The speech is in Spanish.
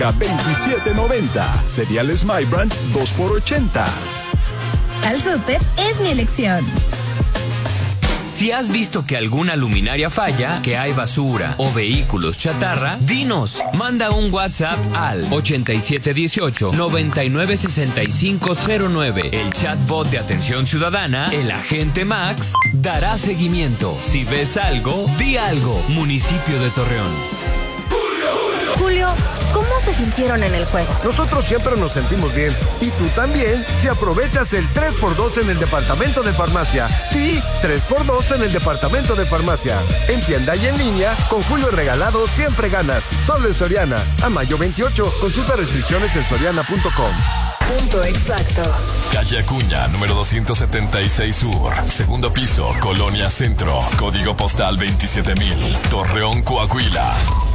a $27.90. Cereales My Brand 2 por $80. Al súper es mi elección. Si has visto que alguna luminaria falla, que hay basura o vehículos chatarra, dinos. Manda un WhatsApp al 8718-996509. El chatbot de atención ciudadana, el agente Max, dará seguimiento. Si ves algo, di algo. Municipio de Torreón. Julio, ¿cómo se sintieron en el juego? Nosotros siempre nos sentimos bien. Y tú también, si aprovechas el 3x2 en el departamento de farmacia. Sí, 3x2 en el departamento de farmacia. En tienda y en línea, con Julio regalado siempre ganas. Solo en Soriana. A mayo 28. Consulta restricciones en soriana.com. Punto exacto. Calle Acuña, número 276 Sur. Segundo piso, Colonia Centro. Código postal 27000. Torreón, Coahuila.